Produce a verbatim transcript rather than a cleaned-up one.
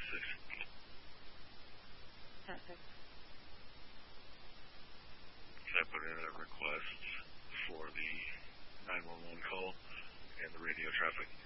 six. Perfect. Can I put in a request for the nine one one call and the radio traffic?